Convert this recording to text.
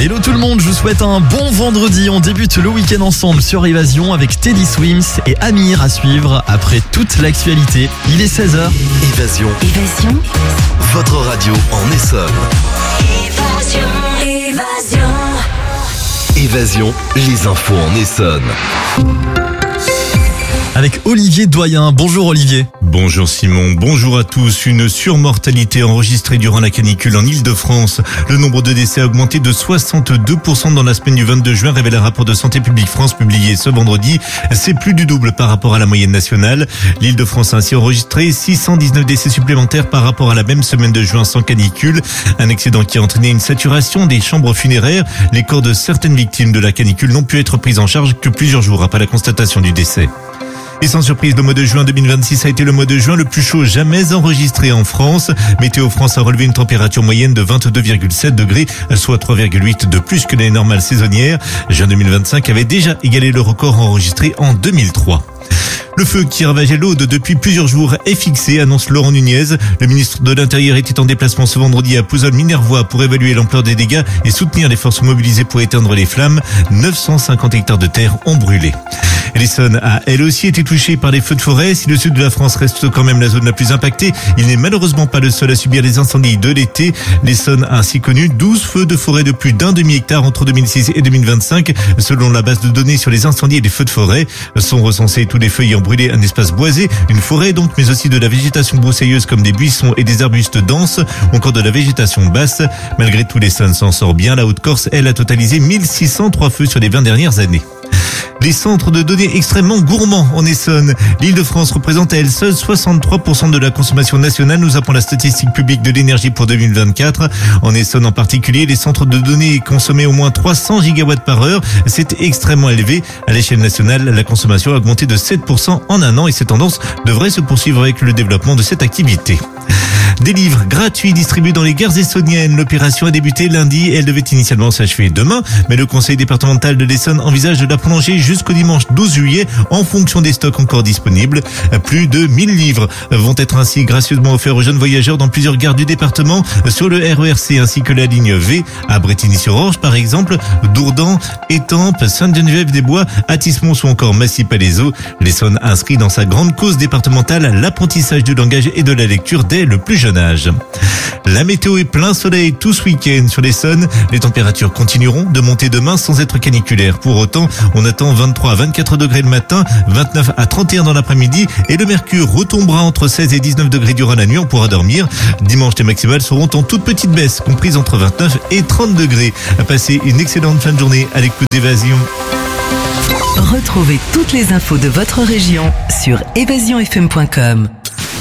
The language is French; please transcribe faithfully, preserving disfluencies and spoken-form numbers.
Hello tout le monde, je vous souhaite un bon vendredi. On débute le week-end ensemble sur Évasion avec Teddy Swims et Amir à suivre après toute l'actualité. Il est seize heures. Évasion. Évasion. Votre radio en Essonne. Évasion. Évasion. Évasion, les infos en Essonne. Avec Olivier Doyen. Bonjour Olivier. Bonjour Simon, bonjour à tous. Une surmortalité enregistrée durant la canicule en Ile-de-France. Le nombre de décès a augmenté de soixante-deux pour cent dans la semaine du vingt-deux juin, révèle un rapport de Santé publique France publié ce vendredi. C'est plus du double par rapport à la moyenne nationale. L'Ile-de-France a ainsi enregistré six cent dix-neuf décès supplémentaires par rapport à la même semaine de juin sans canicule. Un excédent qui a entraîné une saturation des chambres funéraires. Les corps de certaines victimes de la canicule n'ont pu être pris en charge que plusieurs jours après la constatation du décès. Et sans surprise, le mois de juin deux mille vingt-six a été le mois de juin le plus chaud jamais enregistré en France. Météo France a relevé une température moyenne de vingt-deux virgule sept degrés, soit trois virgule huit de plus que les normales saisonnières. Juin deux mille vingt-cinq avait déjà égalé le record enregistré en deux mille trois. Le feu qui ravageait l'Aude depuis plusieurs jours est fixé, annonce Laurent Nunez. Le ministre de l'Intérieur était en déplacement ce vendredi à Pouzol-Minervois pour évaluer l'ampleur des dégâts et soutenir les forces mobilisées pour éteindre les flammes. neuf cent cinquante hectares de terre ont brûlé. L'Essonne a elle aussi été touchée par les feux de forêt. Si le sud de la France reste quand même la zone la plus impactée, il n'est malheureusement pas le seul à subir les incendies de l'été. L'Essonne a ainsi connu douze feux de forêt de plus d'un demi-hectare entre deux mille six et deux mille vingt-cinq. Selon la base de données sur les incendies et les feux de forêt, sont recensés tous les feux ayant brûlé un espace boisé, une forêt donc, mais aussi de la végétation broussailleuse comme des buissons et des arbustes denses, ou encore de la végétation basse. Malgré tout, l'Essonne s'en sort bien. La Haute-Corse, elle, a totalisé mille six cent trois feux sur les vingt dernières années. Les centres de données extrêmement gourmands en Essonne. L'Île-de-France représente à elle seule soixante-trois pour cent de la consommation nationale, nous apprend la statistique publique de l'énergie pour deux mille vingt-quatre. En Essonne en particulier, les centres de données consommaient au moins trois cents gigawatts par heure. C'est extrêmement élevé. À l'échelle nationale, la consommation a augmenté de sept pour cent en un an et cette tendance devrait se poursuivre avec le développement de cette activité. Des livres gratuits distribués dans les gares essonniennes. L'opération a débuté lundi et elle devait initialement s'achever demain. Mais le conseil départemental de l'Essonne envisage de la prolonger jusqu'au dimanche douze juillet en fonction des stocks encore disponibles. Plus de mille livres vont être ainsi gracieusement offerts aux jeunes voyageurs dans plusieurs gares du département sur le R E R C ainsi que la ligne V à Brétigny-sur-Orge par exemple, Dourdan, Étampes, Sainte-Geneviève-des-Bois, Athis-Mons ou encore Massy-Palaiseau. L'Essonne inscrit dans sa grande cause départementale l'apprentissage du langage et de la lecture dès le plus jeune âge. La météo est plein soleil tout ce week-end sur l'Essonne. Les températures continueront de monter demain sans être caniculaires. Pour autant, on attend vingt-trois à vingt-quatre degrés le matin, vingt-neuf à trente et un dans l'après-midi et le mercure retombera entre seize et dix-neuf degrés durant la nuit. On pourra dormir. Dimanche, les maximales seront en toute petite baisse, comprises entre vingt-neuf et trente degrés. Passez une excellente fin de journée à l'écoute d'Évasion. Retrouvez toutes les infos de votre région sur évasion f m point com.